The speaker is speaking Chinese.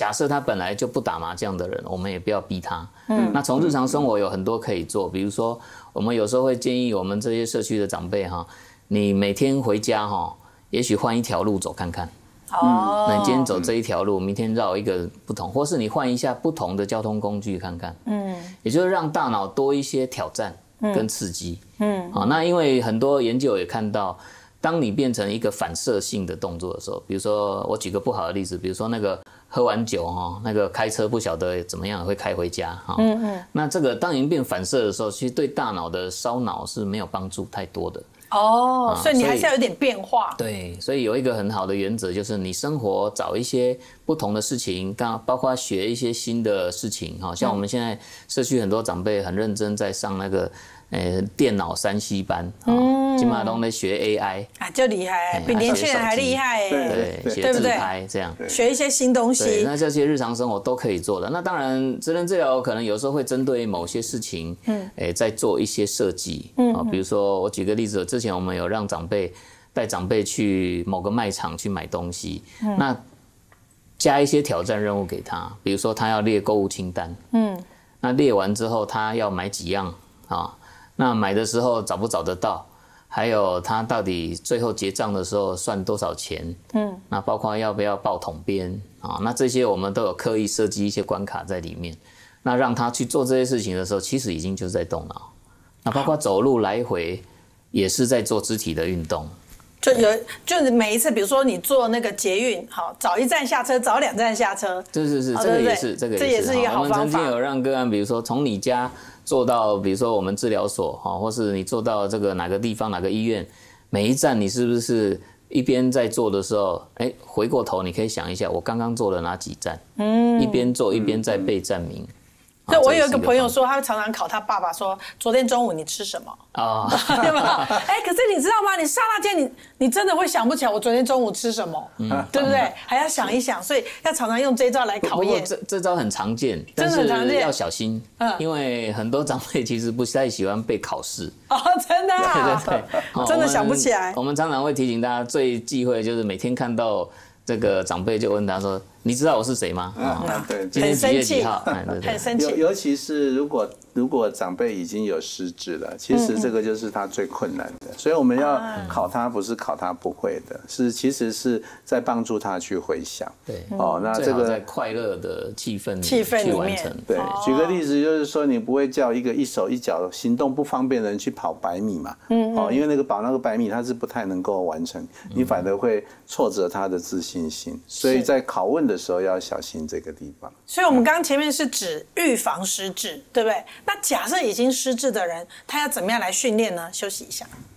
假设他本来就不打麻将的人，我们也不要逼他。那从日常生活有很多可以做，比如说我们有时候会建议我们这些社区的长辈哈，你每天回家哈，也许换一条路走看看。那你今天走这一条路，明天绕一个不同，或是你换一下不同的交通工具看看。也就是让大脑多一些挑战跟刺激。好，那因为很多研究也看到，当你变成一个反射性的动作的时候，比如说我举个不好的例子，比如说那个喝完酒哈，那个开车不晓得怎么样会开回家哈。那这个当你变反射的时候，其实对大脑的烧脑是没有帮助太多的。 所以你还是要有点变化。 对，所以有一个很好的原则，就是你生活找一些不同的事情，包括学一些新的事情。像我们现在社区很多长辈很认真在上那个电脑3C 班，基本上都在学 AI 就厉害，比年轻人还厉害。 对，学自拍这样， 学一些新东西。 那这些日常生活都可以做的。那当然，职能治疗可能有时候会针对某些事情，在做一些设计。比如说我举个例子，之前我们有让带长辈去某个卖场去买东西，那加一些挑战任务给他，比如说他要列购物清单，那列完之后他要买几样啊？那买的时候找不找得到？还有他到底最后结账的时候算多少钱？那包括要不要报统编啊？那这些我们都有刻意设计一些关卡在里面。那让他去做这些事情的时候，其实已经就是在动脑。那包括走路来回，也是在做肢体的运动。 就是每一次，比如说你坐那个捷运，好，早一站下车，早2站下车。 是，这个也是， 这也是一个好方法。 我们曾经有让个案，比如说从你家坐到，比如说我们治疗所，或是你坐到这个哪个地方、哪个医院，每一站你是不是一边在做的时候，回过头你可以想一下，我刚刚做了哪几站？一边做一边在背站名。 对，我有一个朋友说，他常常考他爸爸说，昨天中午你吃什么？对吧？可是你知道吗？你刹那间你真的会想不起来我昨天中午吃什么，对不对？还要想一想，所以要常常用这一招来考验。 不过这招很常见，但是要小心，因为很多长辈其实不太喜欢被考试。 真的啊？ 对， 真的想不起来。 我们常常会提醒大家，最忌讳就是每天看到这个长辈就问他说：“你知道我是谁吗？” 对， 今天几月几号？ 很生气。 尤其是如果长辈已经有失智了，其实这个就是他最困难的。所以我们要考他，不是考他不会的，其实是在帮助他去回想。 对， 那这个在快乐的气氛里完成。 对，举个例子就是说，你不会叫一个一手一脚行动不方便的人去跑100米嘛？因为跑那个100米他是不太能够完成，你反而会挫折他的自信心。所以在拷问的时候要小心这个地方。 所以我们刚刚前面是指预防失智，对不对？那假设已经失智的人，他要怎么样来训练呢？休息一下。